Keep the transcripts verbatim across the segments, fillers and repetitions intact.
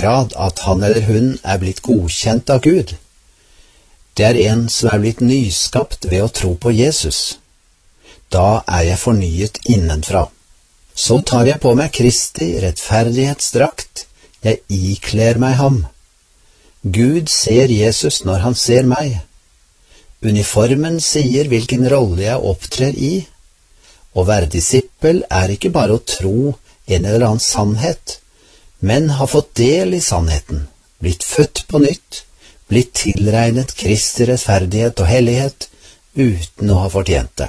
grad at han eller hun er blitt godkjent av Gud. Det er en som er blitt nyskapt ved å tro på Jesus. Da er jeg fornyet innenfra. Så tar jeg på meg Kristi rettferdighetsdrakt, jeg ikler meg ham. Gud ser Jesus når han ser meg. Uniformen sier hvilken rolle jeg opptrer i. Å være disippel er ikke bare å tro en eller annen sannhet, men ha fått del i sannheten, blitt født på nytt, blitt tilregnet Kristi rettferdighet og hellighet uten å ha fortjent det.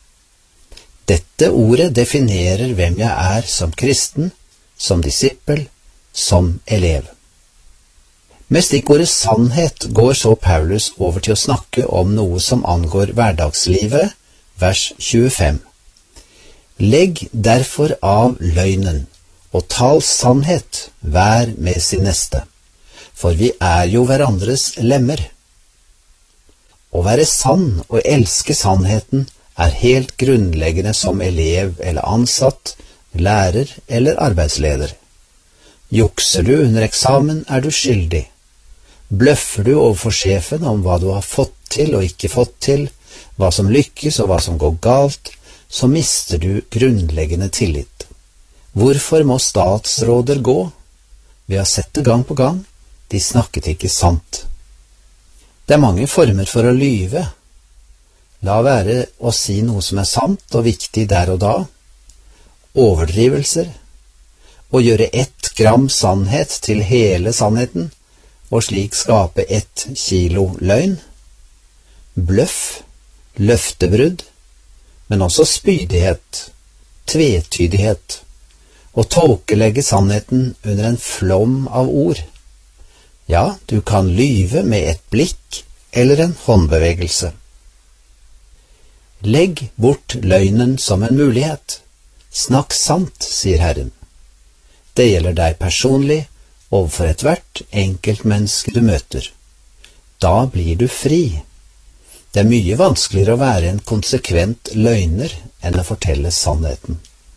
Dette ordet definerer hvem jeg er som kristen, som disippel, som elev. Med stikkordet sannhet går så Paulus over til å snakke om noe som angår hverdagslivet, vers tjuefem. Legg derfor av løgnen, og tal sannhet hver med sin neste, for vi er jo hverandres lemmer. Å være sann og elske sannheten er helt grunnleggende som elev eller ansatt, lærer eller arbeidsleder. Jukser du under eksamen, er du skyldig. Bløffer du overfor sjefen om hva du har fått til og ikke fått til, hva som lykkes og hva som går galt, så mister du grunnleggende tillit. Hvorfor må statsråder gå? Vi har sett det gang på gang, de snakket ikke sant. Det er mange former for å lyve. La være å si noe som er sant og viktig der og da. Overdrivelser. Å gjøre ett gram sannhet til hele sannheten, og slik skape ett kilo løgn. Bløff, løftebrudd, men også spydighet, tvetydighet, og tolkelegge sannheten under en flom av ord. Ja, du kan lyve med et blikk eller en håndbevegelse. Legg bort løgnen som en mulighet. Snakk sant, sier Herren. Det gjelder deg personlig, overfor ethvert enkeltmenneske du møter. Da blir du fri. Det er mye vanskeligere å være en konsekvent løgner enn å fortelle sannheten.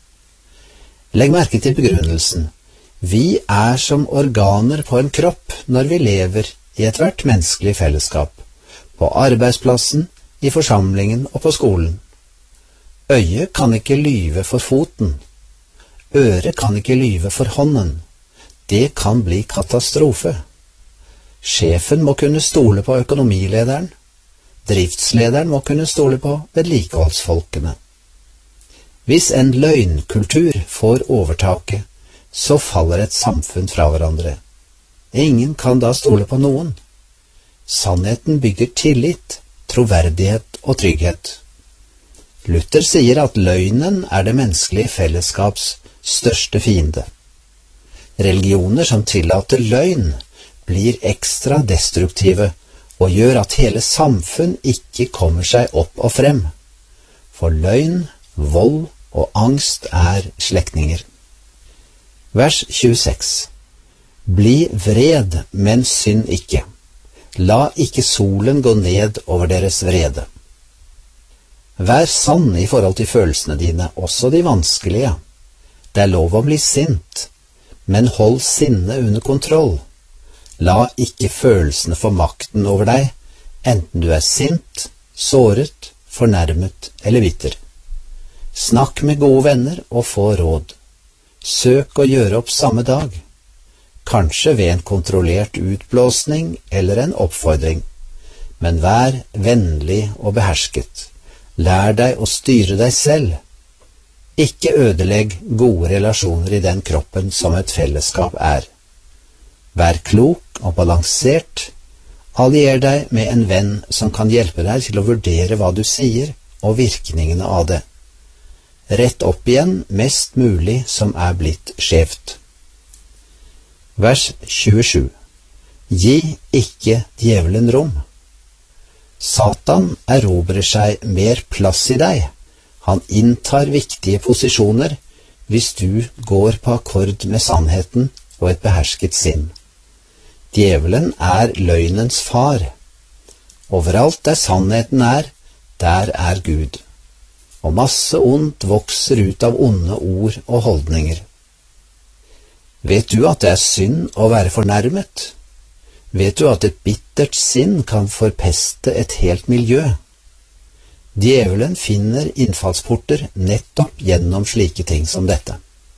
Legg merke til begrunnelsen. Vi er som organer på en kropp når vi lever i ethvert menneskelig fellesskap, på arbeidsplassen, i forsamlingen og på skolen. Øyet kan ikke lyve for foten. Øret kan ikke lyve for hånden. Det kan bli katastrofe. Sjefen må kunne stole på økonomilederen. Driftslederen må kunne stole på vedlikeholdsfolkene. Hvis en løgnkultur får overtaket, så faller et samfunn fra hverandre. Ingen kan da stole på noen. Sannheten bygger tillit, troverdighet og trygghet. Luther sier at løgnen er det menneskelige fellesskaps største fiende. Religioner som tillater løgn blir ekstra destruktive og gjør at hele samfunn ikke kommer seg opp og frem. For løgn, vold og angst er slektninger. Vers tjueseks. Bli vred, men synd ikke. La ikke solen gå ned over deres vrede. Vær sann i forhold til følelsene dine, også de vanskelige. Det er lov å bli sint, men hold sinnet under kontroll. La ikke følelsene få makten over deg, enten du er sint, såret, fornærmet eller bitter. Snakk med gode venner og få råd. Søk å gjøre opp samme dag. Kanskje ved en kontrollert utblåsning eller en oppfordring, men vær vennlig og behersket. Lær deg å styre deg selv. Ikke ødelegg gode relasjoner i den kroppen som et fellesskap er. Vær klok og balansert. Allier deg med en venn som kan hjelpe deg til å vurdere hva du sier og virkningene av det. Rett opp igjen mest mulig som er blitt skjevt. Vers tjuesju. Gi ikke djevelen rom. Satan erobrer seg mer plass i deg. Han inntar viktige posisjoner hvis du går på akkord med sannheten og et behersket sinn. Djevelen er løgnens far. Overalt der sannheten er, der er Gud. Og masse ondt vokser ut av onde ord og holdninger. Vet du at det er synd å være fornærmet? Vet du at et bittert sinn kan forpeste et helt miljø? Djevelen finner innfallsporter nettopp gjennom slike ting som dette.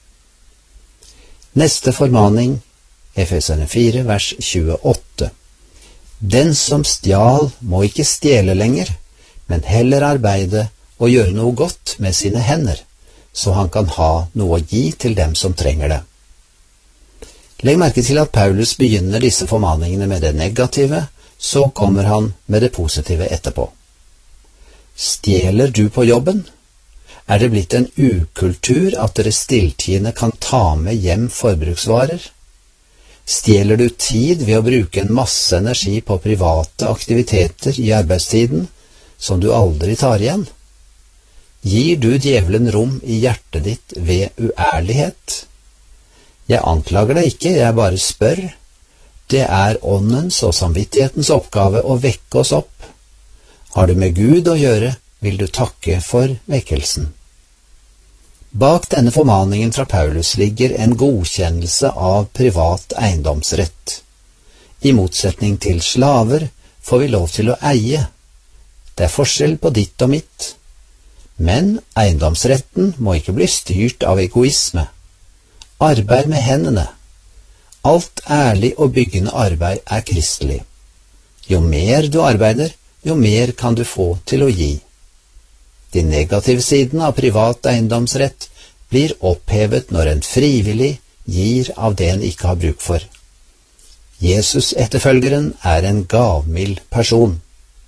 Neste formaning, Efeserne fire, vers tjueåtte. Den som stjal må ikke stjele lenger, men heller arbeide og gjøre noe godt med sine hender, så han kan ha noe å gi til dem som trenger det. Legg merke til at Paulus begynner disse formaningene med det negative, så kommer han med det positive etterpå. Stjeler du på jobben? Er det blitt en ukultur at dere stilltiende kan ta med hjem forbruksvarer? Stjeler du tid ved å bruke en masse energi på private aktiviteter i arbeidstiden, som du aldri tar igjen? Gir du djevelen rom i hjertet ditt ved uærlighet? Jeg anklager deg ikke, jeg bare spør. Det er åndens og samvittighetens oppgave å vekke oss opp. Har du med Gud å gjøre, vil du takke for vekkelsen. Bak denne formaningen fra Paulus ligger en godkjennelse av privat eiendomsrett. I motsetning til slaver får vi lov til å eie. Det er forskjell på ditt og mitt. Men eiendomsretten må ikke bli styrt av egoisme. Arbeid med hendene. Alt ærlig og byggende arbeid er kristelig. Jo mer du arbeider, jo mer kan du få til å gi. De negative sidene av privat eiendomsrett blir opphevet når en frivillig gir av det en ikke har bruk for. Jesus-etterfølgeren er en gavmild person.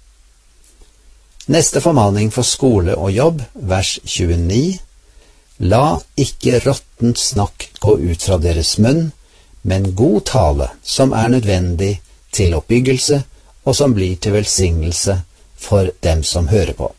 Neste formaning for skole og jobb, vers tjueni. La ikke råttent snakk gå ut fra deres munn, men god tale som er nødvendig til oppbyggelse og som blir til velsignelse for dem som hører på.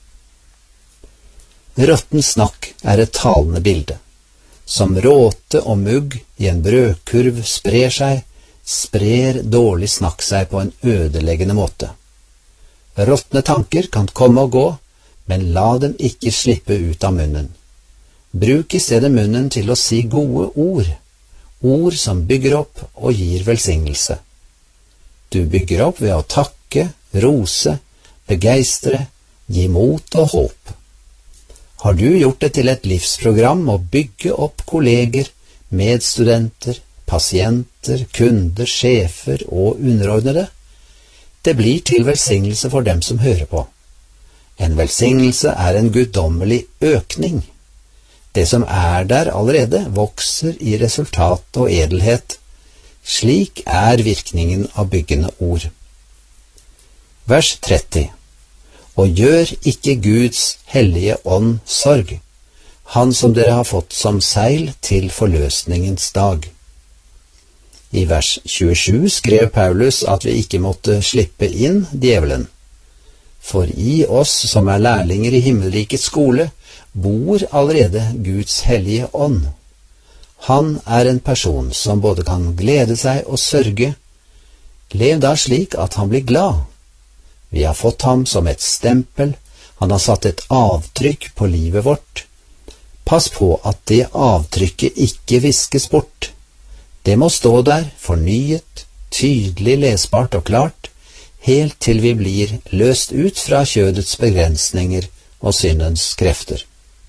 Råtten snakk er et talende bilde. Som råte og mugg i en brødkurv sprer seg, sprer dårlig snakk seg på en ødeleggende måte. Råtne tanker kan komme og gå, men la dem ikke slippe ut av munnen. Bruk i stedet munnen til å si gode ord, ord som bygger opp og gir velsignelse. Du bygger opp ved å takke, rose, begeistre, gi mot og håp. Har du gjort det til et livsprogram å bygge opp kolleger, medstudenter, pasienter, kunder, sjefer og underordnede? Det blir til velsignelse for dem som hører på. En velsignelse er en guddommelig økning. Det som er der allerede, vokser i resultat og edelhet. Slik er virkningen av byggende ord. Vers tretti. Og gjør ikke Guds hellige ånd sorg, han som dere har fått som seil til forløsningens dag. I vers tjuesju skrev Paulus at vi ikke måtte slippe inn djevelen. For i oss som er lærlinger i himmelrikets skole, bor allerede Guds hellige ånd. Han er en person som både kan glede seg og sørge. Lev da slik at han blir glad. Vi har fått ham som et stempel, han har satt et avtrykk på livet vårt. Pass på at det avtrykket ikke viskes bort. Det må stå der, fornyet, tydelig lesbart og klart, helt til vi blir løst ut fra kjødets begrensninger og syndens krefter.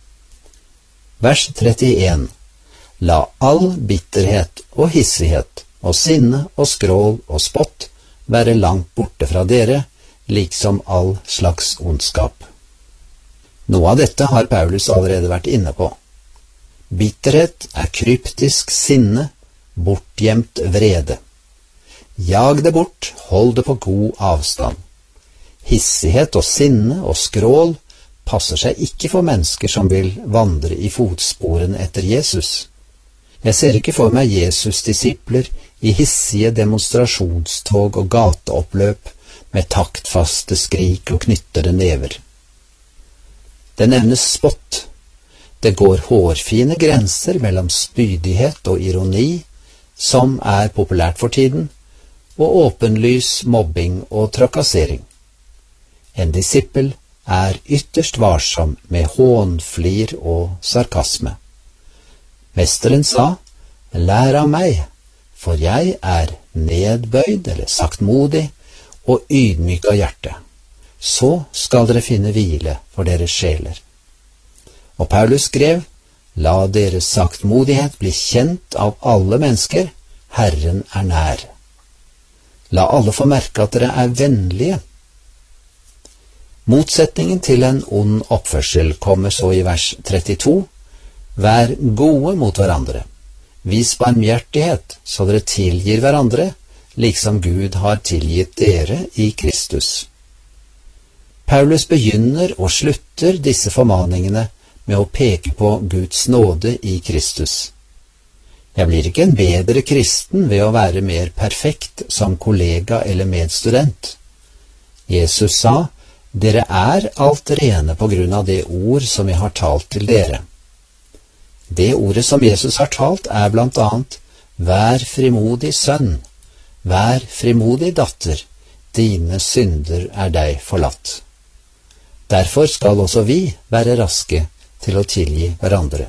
Vers trettien. La all bitterhet og hissighet og sinne og skrål og spott være langt borte fra dere, liksom all slags ondskap. Noe av dette har Paulus allerede vært inne på. Bitterhet er kryptisk sinne, bortgjemt vrede. Jag det bort, hold det på god avstand. Hissighet og sinne og skrål passer seg ikke for mennesker som vil vandre i fotsporene etter Jesus. Jeg ser ikke for meg Jesus-disipler i hissige demonstrasjonstog og gateoppløp med taktfaste skrik og knyttede never. Det nevnes spott. Det går hårfine grenser mellom spydighet og ironi, som er populært for tiden, og åpenlys mobbing og trakassering. En disippel er ytterst varsom med hånflir og sarkasme. Mesteren sa, lær av meg, for jeg er nedbøyd eller saktmodig og ydmyk av hjerte. Så skal dere finne hvile for deres sjeler. Og Paulus skrev, la deres saktmodighet bli kjent av alle mennesker, Herren er nær. La alle få merke at dere er vennlige. Motsetningen til en ond oppførsel kommer så i vers trettito. Vær gode mot hverandre. Vis barmhjertighet, så dere tilgir hverandre, liksom Gud har tilgitt dere i Kristus. Paulus begynner og slutter disse formaningene med å peke på Guds nåde i Kristus. Jeg blir ikke en bedre kristen ved å være mer perfekt som kollega eller medstudent. Jesus sa, dere er alt rene på grunn av det ord som jeg har talt til dere. Det ordet som Jesus har talt er blant annet, vær frimodig sønn, vær frimodig datter, dine synder er deg forlatt. Derfor skal også vi være raske til å tilgi hverandre.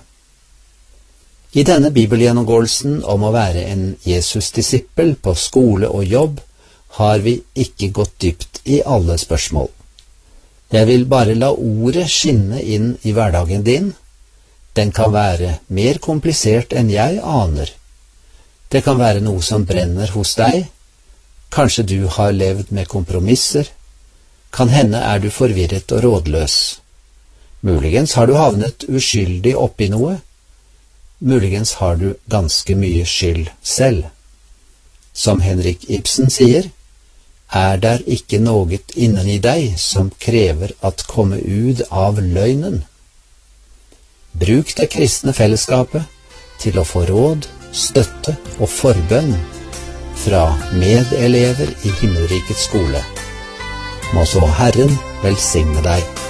I denne bibelgjennomgåelsen om å være en Jesus-disippel på skole og jobb har vi ikke gått dypt i alle spørsmål. Jeg vil bare la ordet skinne inn i hverdagen din. Den kan være mer komplisert enn jeg aner. Det kan være noe som brenner hos deg. Kanskje du har levd med kompromisser. Kan hende er du forvirret og rådløs. Muligens har du havnet uskyldig oppi noe. Muligens har du ganske mye skyld selv. Som Henrik Ibsen sier, er der ikke noget innen i deg som krever at komme ut av løgnen. Bruk det kristne fellesskapet til å få råd, støtte og forbønn fra medelever i himmelrikets skole. Må så Herren velsigne deg.